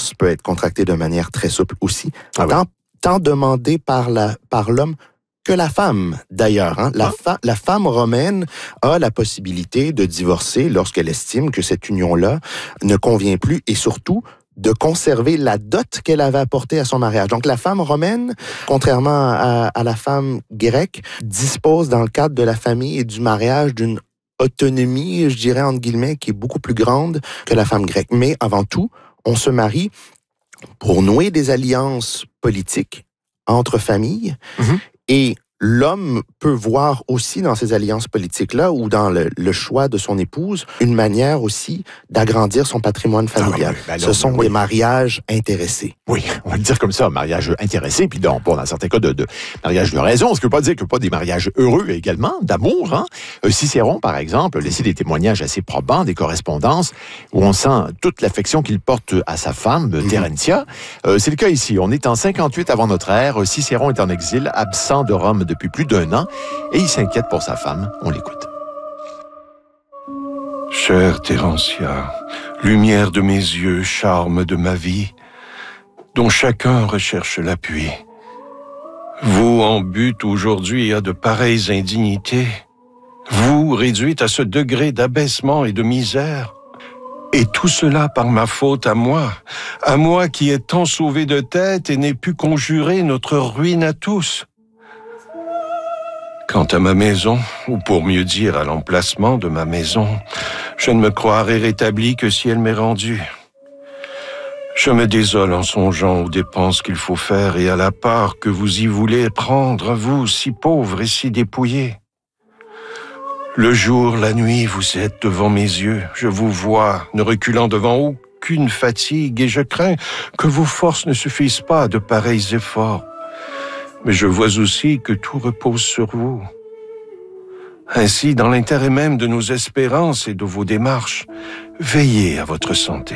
divorce peut être contracté de manière très souple aussi, Ah oui. tant demandé par l'homme que la femme, d'ailleurs. Hein. La femme romaine a la possibilité de divorcer lorsqu'elle estime que cette union-là ne convient plus et surtout de conserver la dot qu'elle avait apportée à son mariage. Donc, la femme romaine, contrairement à la femme grecque, dispose dans le cadre de la famille et du mariage d'une autonomie, je dirais, entre guillemets, qui est beaucoup plus grande que la femme grecque. Mais avant tout, on se marie pour nouer des alliances politiques entre familles. Mm-hmm. Et l'homme peut voir aussi dans ces alliances politiques-là ou dans le choix de son épouse une manière aussi d'agrandir son patrimoine familial. Ah oui, ce sont des mariages intéressés. Oui, on va le dire comme ça, mariage intéressé, puis dans certains cas de mariage de raison, ce qui ne veut pas dire que pas des mariages heureux également, d'amour. Hein? Cicéron, par exemple, laissait des témoignages assez probants, des correspondances, où on sent toute l'affection qu'il porte à sa femme, Terentia. C'est le cas ici. On est en 58 avant notre ère. Cicéron est en exil, absent de Rome depuis plus d'1 an, et il s'inquiète pour sa femme. On l'écoute. Chère Terentia, lumière de mes yeux, charme de ma vie, dont chacun recherche l'appui. Vous en butte aujourd'hui à de pareilles indignités, vous réduite à ce degré d'abaissement et de misère, et tout cela par ma faute à moi qui ai tant sauvé de tête et n'ai pu conjurer notre ruine à tous. Quant à ma maison, ou pour mieux dire à l'emplacement de ma maison, je ne me croirai rétabli que si elle m'est rendue. Je me désole en songeant aux dépenses qu'il faut faire et à la part que vous y voulez prendre, vous, si pauvre et si dépouillé. Le jour, la nuit, vous êtes devant mes yeux, je vous vois, ne reculant devant aucune fatigue, et je crains que vos forces ne suffisent pas à de pareils efforts. Mais je vois aussi que tout repose sur vous. Ainsi, dans l'intérêt même de nos espérances et de vos démarches, veillez à votre santé.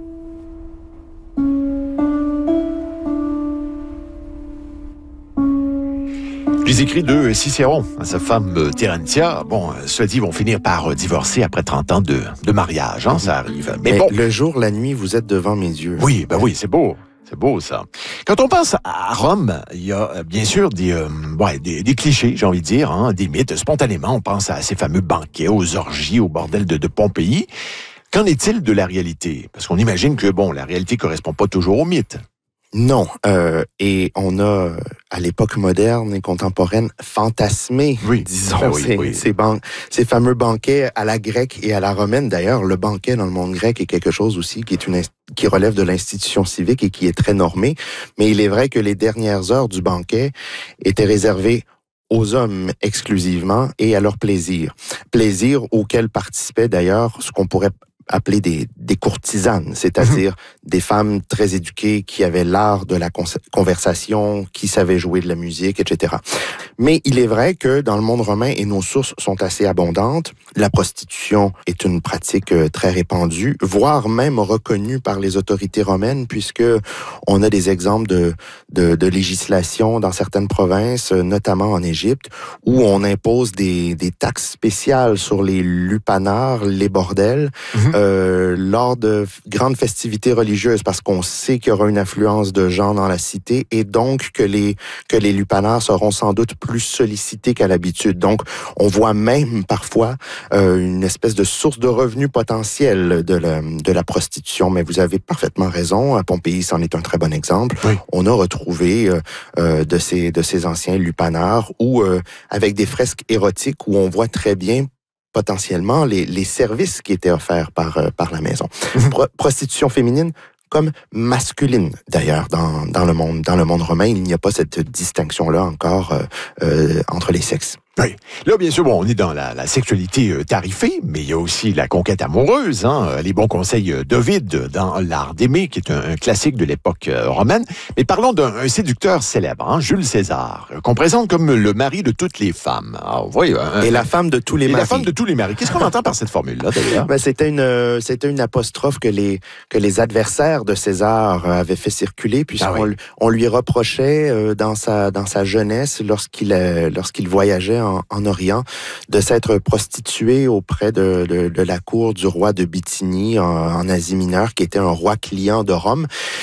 Les écrits de Cicéron à sa femme Terentia, cela dit, vont finir par divorcer après 30 ans de mariage, hein, ça arrive. Mais bon, le jour, la nuit, vous êtes devant mes yeux. Oui, oui, c'est beau. C'est beau, ça. Quand on pense à Rome, il y a bien sûr des clichés, j'ai envie de dire, hein, des mythes. Spontanément, on pense à ces fameux banquets, aux orgies, au bordel de Pompéi. Qu'en est-il de la réalité? Parce qu'on imagine que, la réalité correspond pas toujours au mythe. Non, et on a, à l'époque moderne et contemporaine, fantasmé, disons, ces fameux banquets à la grecque et à la romaine. D'ailleurs, le banquet dans le monde grec est quelque chose aussi qui relève de l'institution civique et qui est très normé. Mais il est vrai que les dernières heures du banquet étaient réservées aux hommes exclusivement et à leur plaisir. Plaisir auquel participaient d'ailleurs ce qu'on pourrait appeler des courtisanes, c'est-à-dire des femmes très éduquées qui avaient l'art de la conversation, qui savaient jouer de la musique, etc. Mais il est vrai que dans le monde romain, et nos sources sont assez abondantes, la prostitution est une pratique très répandue, voire même reconnue par les autorités romaines, puisque on a des exemples de législation dans certaines provinces, notamment en Égypte, où on impose des taxes spéciales sur les lupanars, les bordels, lors de grandes festivités religieuses, parce qu'on sait qu'il y aura une affluence de gens dans la cité et donc que les lupanars seront sans doute plus sollicités qu'à l'habitude. Donc, on voit même parfois une espèce de source de revenus potentielle de la prostitution. Mais vous avez parfaitement raison. À Pompéi, c'en est un très bon exemple. Oui. On a retrouvé de ces anciens lupanars ou avec des fresques érotiques où on voit très bien potentiellement les services qui étaient offerts par la maison. Prostitution féminine comme masculine, d'ailleurs, dans le monde romain. Il n'y a pas cette distinction-là encore entre les sexes. Oui. Là, bien sûr, on est dans la sexualité tarifée, mais il y a aussi la conquête amoureuse, hein, les bons conseils d'Ovide dans L'Art d'aimer, qui est un classique de l'époque romaine. Mais parlons d'un séducteur célèbre, hein, Jules César, qu'on présente comme le mari de toutes les femmes. Alors, voyez, et la femme de tous les maris. La femme de tous les maris. Qu'est-ce qu'on entend par cette formule-là, d'ailleurs? C'était une apostrophe que les adversaires de César avaient fait circuler, puisqu'on lui reprochait dans sa jeunesse, lorsqu'il voyageait en Orient, de s'être prostitué auprès de la cour du roi de Bithynie en Asie mineure, qui était un roi client de Rome.